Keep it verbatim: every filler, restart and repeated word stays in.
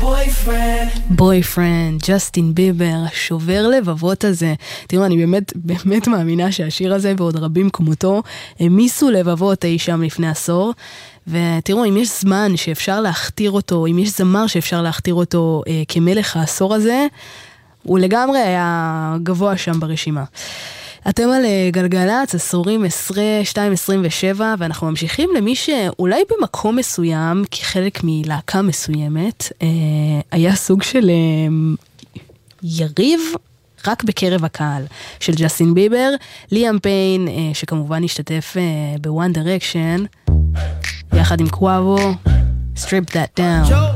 בויפרנד, ג'סטין ביבר, שובר לבבות הזה. תראו, אני באמת, באמת מאמינה שהשיר הזה ועוד רבים כמותו המיסו לבבות אי שם לפני עשור. ותראו, אם יש זמן שאפשר להכתיר אותו, אם יש זמר שאפשר להכתיר אותו אה, כמלך העשור הזה, הוא לגמרי היה גבוה שם ברשימה. אתם על גלגלץ, עשורים עשרים עשרים ושבע, ואנחנו ממשיכים למי שאולי במקום מסוים, כחלק מלהקה מסוימת, אה, היה סוג של אה, יריב רק בקרב הקהל, של ג'סטין ביבר, ליאם פיין, אה, שכמובן השתתף אה, בוואן דירקשן, יחד עם קוואבו, Strip That Down.